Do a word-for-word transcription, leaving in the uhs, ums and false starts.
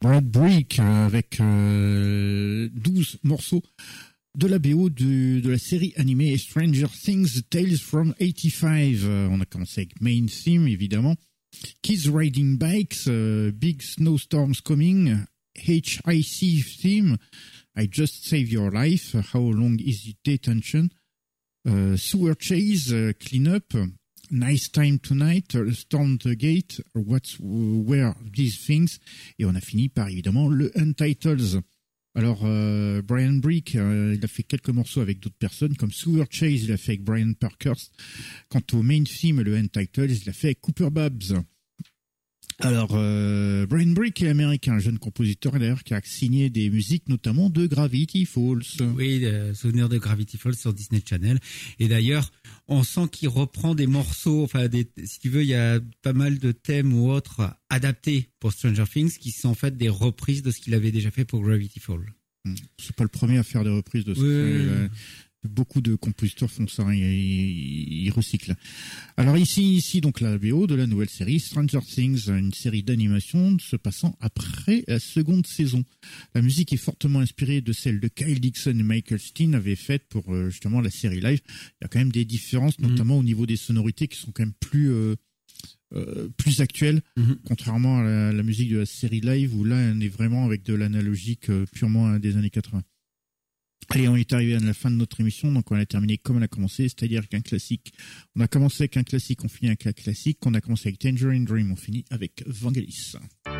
Brad Brick avec euh, douze morceaux de la B O de, de la série animée Stranger Things Tales from eighty-five. Euh, on a commencé avec Main Theme, évidemment. Kids Riding Bikes, uh, Big Snowstorms Coming, H I C Theme, I Just Saved Your Life, How Long Is It Detention, uh, Sewer Chase, uh, Clean Up, Nice Time Tonight, uh, Storm the Gate, What's Where These Things, et on a fini par évidemment le Untitled. Alors, euh, Brian Brick, euh, il a fait quelques morceaux avec d'autres personnes, comme Sewer Chase, il a fait avec Brian Parkhurst. Quant au Main Theme et le Untitled, il l'a fait avec Cooper Babs. Alors, euh, Brian Brick est américain, un jeune compositeur d'ailleurs qui a signé des musiques notamment de Gravity Falls. Oui, le souvenir de Gravity Falls sur Disney Channel. Et d'ailleurs, on sent qu'il reprend des morceaux, enfin, des, si tu veux, il y a pas mal de thèmes ou autres adaptés pour Stranger Things qui sont en fait des reprises de ce qu'il avait déjà fait pour Gravity Falls. C'est pas le premier à faire des reprises de ce oui. que beaucoup de compositeurs font ça, ils, ils, ils recyclent. Alors ici, ici donc la B O de la nouvelle série Stranger Things, une série d'animation se passant après la seconde saison. La musique est fortement inspirée de celle de Kyle Dixon et Michael Steen avaient faite pour euh, justement la série live. Il y a quand même des différences, notamment mmh. au niveau des sonorités qui sont quand même plus euh, euh, plus actuelles, mmh. contrairement à la, la musique de la série live où là on est vraiment avec de l'analogique euh, purement des années quatre-vingts. Allez, on est arrivé à la fin de notre émission, donc on a terminé comme on a commencé, c'est-à-dire avec un classique. On a commencé avec un classique, on finit avec un classique. On a commencé avec Tangerine Dream, on finit avec Vangelis.